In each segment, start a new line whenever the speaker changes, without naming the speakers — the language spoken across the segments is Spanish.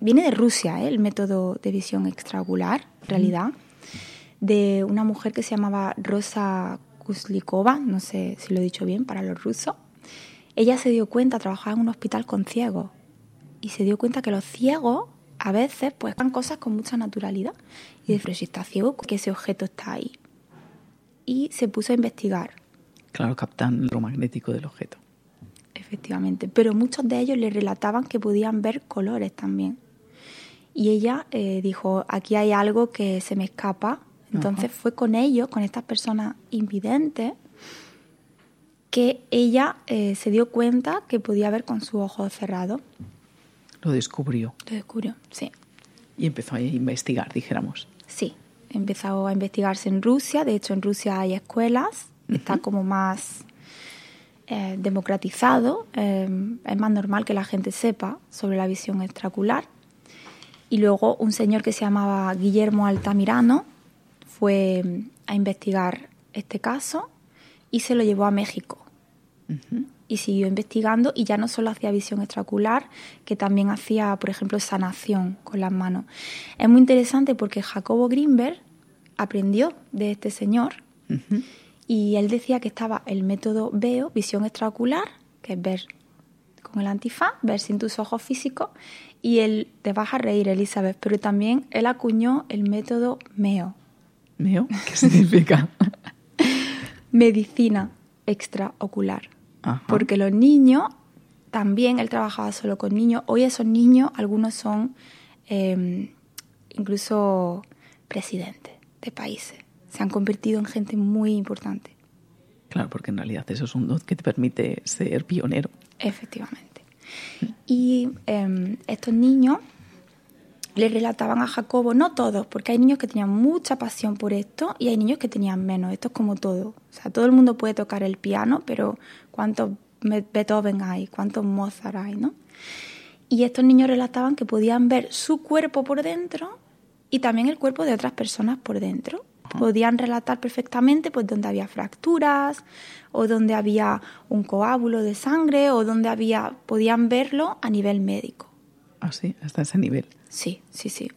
viene de Rusia, el método de visión extraocular, en realidad, de una mujer que se llamaba Rosa Kuslikova, no sé si lo he dicho bien para los rusos. Ella se dio cuenta, trabajaba en un hospital con ciegos, y se dio cuenta que los ciegos a veces pues hacen cosas con mucha naturalidad. Y dice, pero si está ciego, que ese objeto está ahí. Y se puso a investigar.
Claro, captan lo magnético del objeto.
Efectivamente, pero muchos de ellos le relataban que podían ver colores también. Y ella dijo, aquí hay algo que se me escapa. Entonces fue con ellos, con estas personas invidentes, que ella se dio cuenta que podía ver con sus ojos cerrados.
Lo descubrió.
Lo descubrió, sí.
Y empezó a investigar, dijéramos.
Sí, empezó a investigarse en Rusia. De hecho, en Rusia hay escuelas. Está como más democratizado. Es más normal que la gente sepa sobre la visión extraocular. Y luego un señor que se llamaba Guillermo Altamirano fue a investigar este caso y se lo llevó a México. Y siguió investigando, y ya no solo hacía visión extraocular, que también hacía, por ejemplo, sanación con las manos. Es muy interesante porque Jacobo Grinberg aprendió de este señor, y él decía que estaba el método VEO, visión extraocular, que es ver con el antifaz, ver sin tus ojos físicos, y él, te vas a reír, Elizabeth, pero también él acuñó el método MEO.
¿MEO? ¿Qué significa?
Medicina extraocular.
Ajá.
Porque los niños, también él trabajaba solo con niños. Hoy esos niños, algunos son incluso presidentes de países. Se han convertido en gente muy importante.
Claro, porque en realidad eso es un don que te permite ser pionero.
Efectivamente. Y estos niños le relataban a Jacobo, no todos, porque hay niños que tenían mucha pasión por esto y hay niños que tenían menos. Esto es como todo. O sea, todo el mundo puede tocar el piano, pero ¿cuántos Beethoven hay? ¿Cuántos Mozart hay, no? Y estos niños relataban que podían ver su cuerpo por dentro y también el cuerpo de otras personas por dentro. Podían relatar perfectamente pues donde había fracturas o donde había un coágulo de sangre o donde podían verlo a nivel médico.
Ah, sí, hasta ese nivel.
Sí, sí, sí.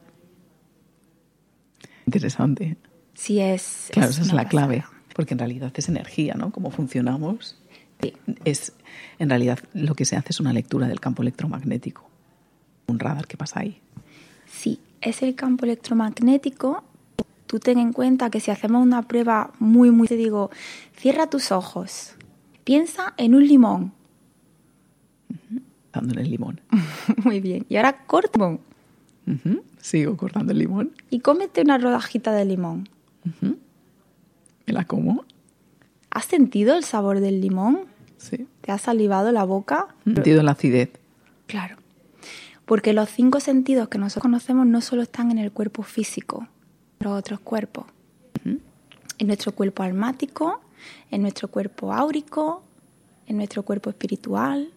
Interesante.
Sí, es.
Claro, esa es la clave, porque en realidad es energía, ¿no? Cómo funcionamos.
Sí.
En realidad lo que se hace es una lectura del campo electromagnético. Un radar que pasa ahí.
Sí, es el campo electromagnético. Tú ten en cuenta que si hacemos una prueba muy, te digo, cierra tus ojos, piensa en un limón.
Dándole el limón.
Muy bien. Y ahora corta el limón.
Sigo cortando el limón.
Y cómete una rodajita de limón.
¿Me la como?
¿Has sentido el sabor del limón?
Sí.
¿Te ha salivado la boca?
¿He sentido la acidez?
Claro. Porque los 5 sentidos que nosotros conocemos no solo están en el cuerpo físico, los otros cuerpos. En nuestro cuerpo almático, en nuestro cuerpo áurico, en nuestro cuerpo espiritual.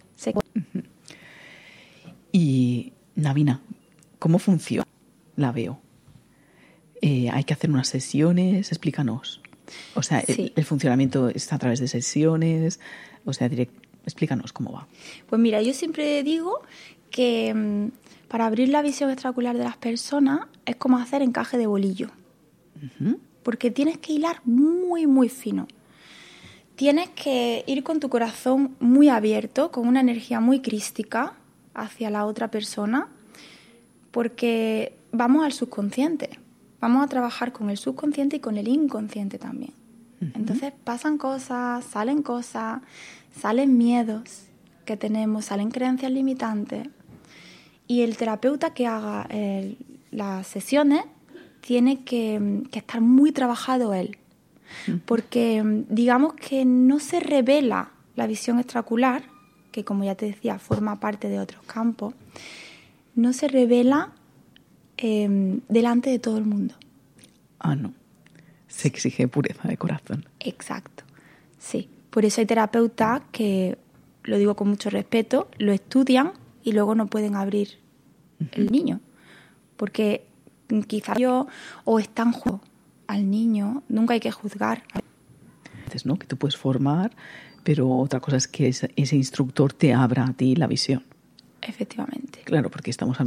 Y, Navina, ¿cómo funciona la VEO? ¿Hay que hacer unas sesiones? Explícanos. O sea,
sí.
el funcionamiento está a través de sesiones. O sea, explícanos cómo va.
Pues mira, yo siempre digo que para abrir la visión extraocular de las personas es como hacer encaje de bolillo. Porque tienes que hilar muy, muy fino. Tienes que ir con tu corazón muy abierto, con una energía muy crística hacia la otra persona, porque vamos al subconsciente. Vamos a trabajar con el subconsciente y con el inconsciente también. Entonces pasan cosas, salen miedos que tenemos, salen creencias limitantes. Y el terapeuta que haga las sesiones tiene que estar muy trabajado él. Porque digamos que no se revela la visión extraocular, que como ya te decía forma parte de otros campos, no se revela delante de todo el mundo.
Ah, no. Se exige pureza de corazón.
Exacto, sí. Por eso hay terapeutas que, lo digo con mucho respeto, lo estudian y luego no pueden abrir el niño. Porque quizás o están jugando al niño, nunca hay que juzgar.
¿No? Que tú puedes formar, pero otra cosa es que ese instructor te abra a ti la visión.
Efectivamente.
Claro, porque estamos hablando